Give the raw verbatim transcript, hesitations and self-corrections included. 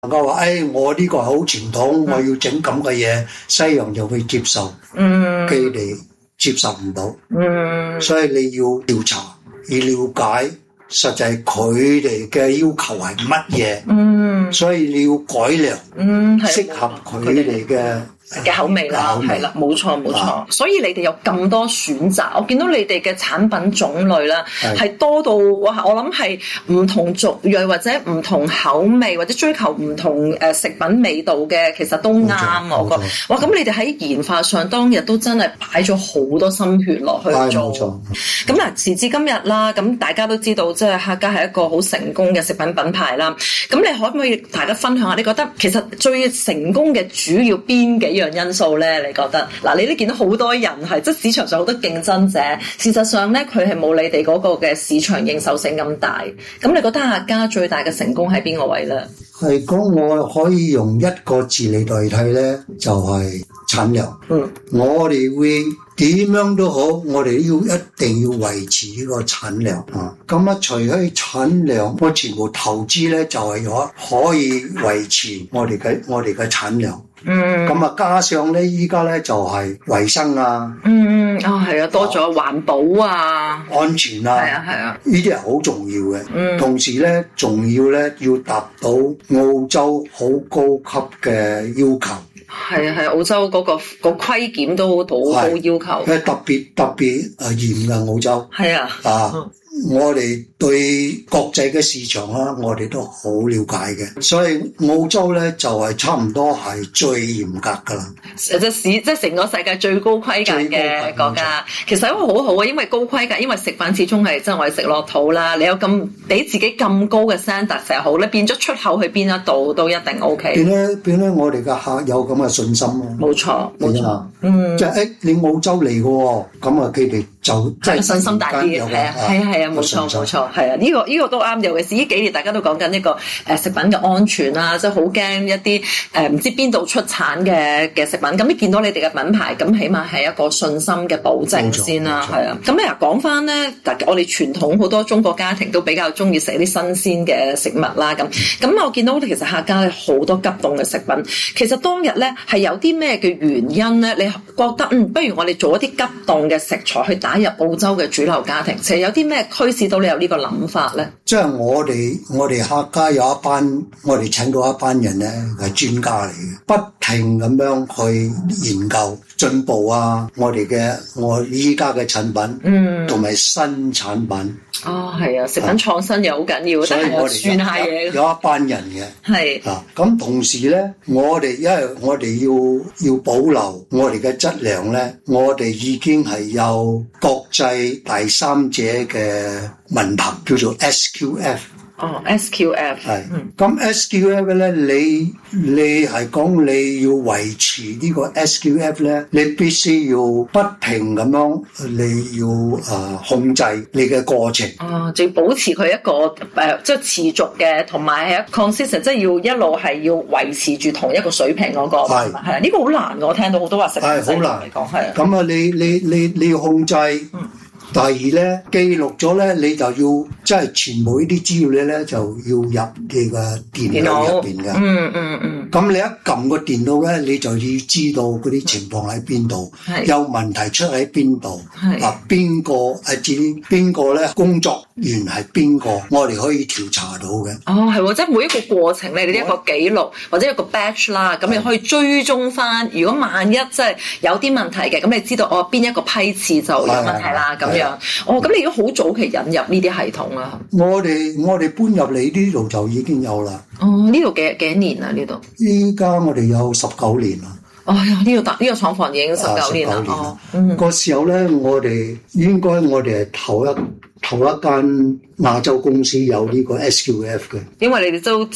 能夠話誒，我呢個係好傳統，我要整咁嘅嘢，西洋就會接受， 嗯， 佢哋接受唔到， 嗯， 所以你要調查，要了解實際佢哋嘅要求係乜嘢，嗯，所以你要改良，嗯，適合佢哋嘅嘅口味啦，係啦，冇錯冇錯，啊、所以你哋有咁多選擇，我見到你哋嘅產品種類啦，係多到哇！我諗係唔同族裔或者唔同口味或者追求唔同誒食品味道嘅，其實都啱我覺得。哇！咁你哋喺研發上當日都真係擺咗好多心血落去做。冇錯。咁嗱，時至今日啦，咁大家都知道即係客家係一個好成功嘅食品品牌啦。咁你可唔可以大家分享下？你覺得其實最成功嘅主要邊幾樣因素咧？你覺得嗱，你都見到好多人係即係市場上好多競爭者，事實上咧佢係冇你哋嗰個嘅市場認受性咁大。咁你覺得客家最大嘅成功喺邊個位咧？ 係講我可以用一個字嚟代替咧，就係、是、產量。嗯，我哋會點樣都好，我哋要一定要維持呢個產量啊。咁啊，除咗產量，我全部投資咧就係、是、可可以維持我哋嘅我哋嘅產量。嗯，咁啊，加上咧，依家咧就係衛生啊，嗯， 啊係啊，多咗環保啊， 安全啊， 係啊係啊， 呢啲係好重要嘅。嗯，同時咧，仲要咧要達到澳洲好高級嘅要求。 係啊係啊，澳洲嗰、那個、那個規檢都好高要求。 係特別特別誒嚴嘅澳洲。係啊。啊。嗯我哋對國際嘅市場啦，我哋都好了解嘅，所以澳洲咧就係、是、差唔多係最嚴格噶啦。 即係市，即係成個世界最高規格嘅國家，其實都好好啊，因為高規格，因為食品始終係即係我哋食落肚啦。你有咁俾自己咁高嘅 standard 成日好咧，變咗出口去邊一度都一定 OK。 變咧變咧，我哋嘅客有咁嘅信心咯。 冇錯，冇錯，嗯， 即係誒，你澳洲嚟嘅喎，咁啊佢哋就即係信心大啲嘅，係啊係啊係啊，冇錯冇錯，係啊，呢個呢個都啱。尤其是呢幾年大家都講緊呢個誒食品嘅安全啦，即係好驚一啲誒唔知邊度出產嘅嘅食品。咁你見到你哋嘅品牌，咁起碼係一個信心嘅保證先啦，係啊。咁你又講翻咧，我哋傳統好多中國家庭都比較中意食啲新鮮嘅食物啦。咁咁我見到其實客家咧好多急凍嘅食品。其實當日咧係有啲咩嘅原因咧？你覺得嗯，不如我哋做一啲急凍嘅食材去打入澳洲嘅主流家庭，其實有啲咩驅使到你有呢個諗法咧？ 即係我哋我哋客家有一班，我哋請到一班人咧係專家嚟嘅，不停咁樣去研究進步啊！我哋嘅我依家嘅產品，嗯，同埋新產品。 哦，係啊，食品創新又好緊要， 所以我哋算下嘢。 有一班人嘅， 係啊，咁同時咧，我哋因為我哋要要保留我哋嘅質量咧，我哋已經係有國際第三者嘅文憑，叫做 S Q F。 哦 ，S Q F 係，咁 S Q F 咧，你你係講你要維持呢個 S Q F 咧，你必須要不停咁樣，你要誒、呃、控制你嘅過程。 哦，就要保持佢一個誒、呃，即係持續嘅，同埋係 consistent，即係要一路係要維持住同一個水平嗰、那個。係係，呢、這個好難嘅，我聽到好多話食品製造嚟講係。 咁啊，你你你你要控制。嗯第二咧，記錄咗咧，你就要即係全部呢啲資料咧，就要入你個電腦入邊嘅。嗯嗯嗯。咁你一撳個電腦咧，你就要知道嗰啲情況喺邊度，有問題出喺邊度，啊邊個誒至邊個咧工作員係邊個，我哋可以調查到嘅。 哦，係喎，即係每一個過程咧，你一個記錄或者一個 batch 啦，咁你可以追蹤翻。如果萬一即係有啲問題嘅，咁你知道哦邊一個批次就有問題啦，咁樣。哦，咁你如果好早期引入呢啲系統啦， 我哋我哋搬入嚟呢度就已經有啦。 哦，呢度幾幾年啊？呢度依家我哋有十九年啦。 哎呀，呢度呢個廠房已經十九年啦。 啊、哦，嗯，嗰時候咧，我哋應該我哋係頭一頭一間亞洲公司有呢個 S Q F 嘅， 因為你哋都